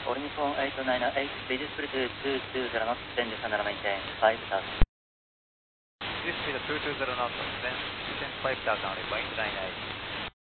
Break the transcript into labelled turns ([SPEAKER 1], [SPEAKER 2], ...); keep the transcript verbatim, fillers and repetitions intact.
[SPEAKER 1] All Nippon eight nine eight, British Bluetooth two two zero knots, descend descend and maintain five thousand.
[SPEAKER 2] British Speed two two zero knots, descend five thousand, runway eight nine eight.